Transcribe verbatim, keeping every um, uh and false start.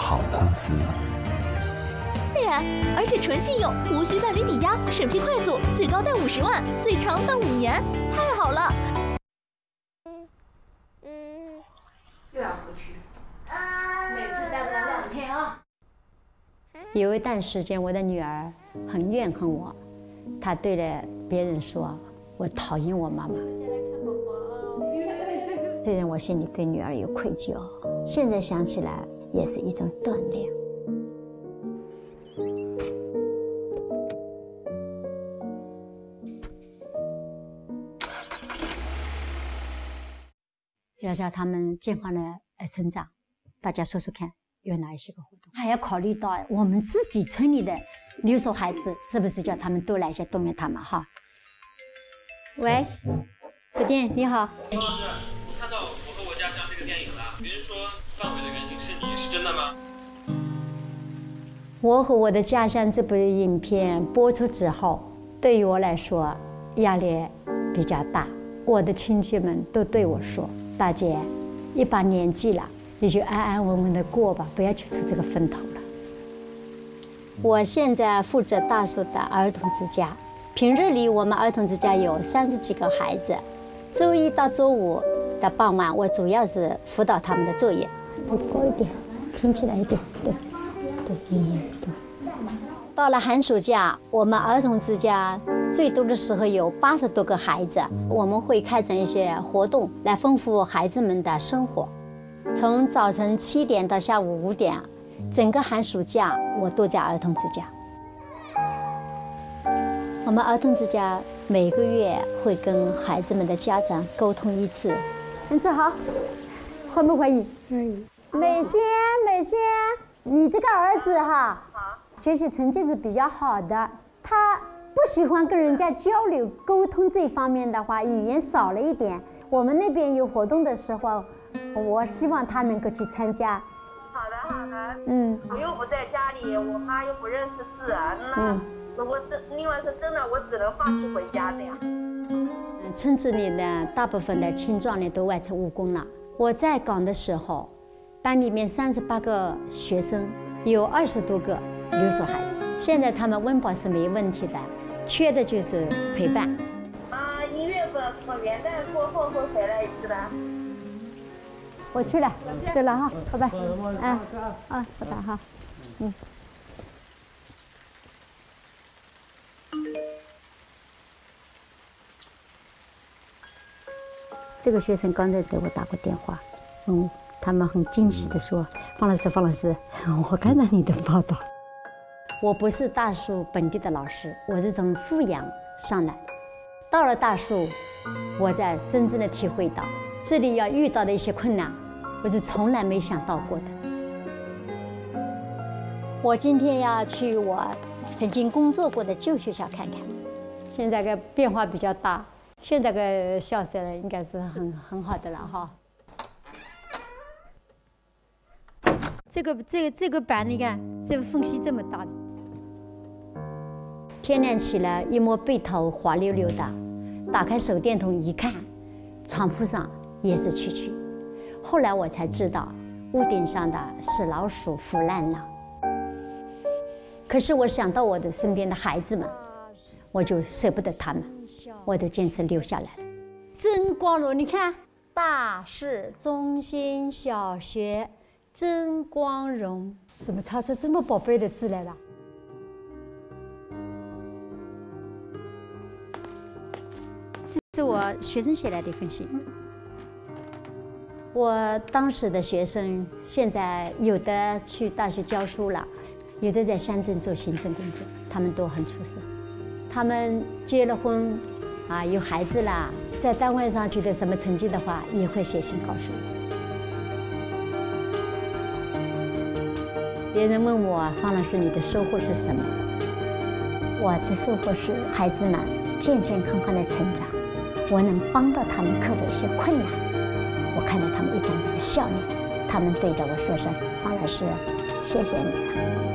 好公司。 对啊，而且纯信用，无需办理抵押，审批快速，最高贷五十万，最长办五年，太好了。 嗯，又要回去，每次待不了两天啊。 有一段时间，我的女儿很怨恨我，她对着别人说：“我讨厌我妈妈。”虽然我心里对女儿有愧疚，现在想起来也是一种锻炼。要叫他们健康的呃成长，大家说说看，有哪一些个活动？还要考虑到我们自己村里的留守孩子，是不是叫他们多来一些动员他们哈？喂，水电你好。 王老师，你看到《我和我家乡》这个电影了？别人说范伟的原型是你，是真的吗？ 我和我的家乡这部影片播出之后，对于我来说压力比较大。我的亲戚们都对我说：“大姐，一把年纪了，你就安安稳稳的过吧，不要去出这个风头了。”我现在负责大树的儿童之家，平日里我们儿童之家有三十几个孩子，周一到周五的傍晚，我主要是辅导他们的作业。高一点，挺起来一点，对，对，嗯，对。到了寒暑假，我们儿童之家最多的时候有八十多个孩子，我们会开展一些活动来丰富孩子们的生活。从早晨七点到下午五点，整个寒暑假我都在儿童之家。我们儿童之家每个月会跟孩子们的家长沟通一次。你坐好，欢不欢迎？欢迎。美仙，美仙，你这个儿子哈，学习成绩是比较好的，他不喜欢跟人家交流沟通这方面的话，语言少了一点。我们那边有活动的时候，我希望他能够去参加。 好的，好的。 嗯， 我又不在家里，我妈又不认识字啊，那、嗯、如果真另外是真的，我只能放弃回家的呀。 村子里呢，大部分的青壮年都外出务工了。我在岗的时候，班里面三十八个学生，有二十多个留守孩子。现在他们温饱是没问题的，缺的就是陪伴。 啊，一月份我元旦过后会回来一次的。 我去了，走了哈，拜拜。啊啊，拜拜哈，嗯。这个学生刚才给我打过电话，嗯，他们很惊喜地说：“方老师，方老师，我看到你的报道。”我不是大树本地的老师，我是从富阳上来。到了大树，我才真正的体会到这里要遇到的一些困难，我是从来没想到过的。我今天要去我曾经工作过的旧学校看看，现在个变化比较大，现在个校舍呢应该是很很好的了哈。这个这个这个板你看，这个缝隙这么大的。天亮起来，一摸被头滑溜溜的，打开手电筒一看，床铺上也是蛐蛐。后来我才知道，屋顶上的是老鼠腐烂了。可是我想到我的身边的孩子们，我就舍不得他们，我都坚持留下来了。真光荣，你看，大市中心小学真光荣，怎么抄出这么宝贝的字来了？这是我学生写来的一封信。我当时的学生，现在有的去大学教书了，有的在乡镇做行政工作，他们都很出色。他们结了婚，啊，有孩子了，在单位上取得什么成绩的话，也会写信告诉我。别人问我，方老师，你的收获是什么？我的收获是孩子们健健康康的成长，我能帮到他们克服一些困难，我看到他们一张张的笑脸，他们对着我说声：“方老师，谢谢你啊。”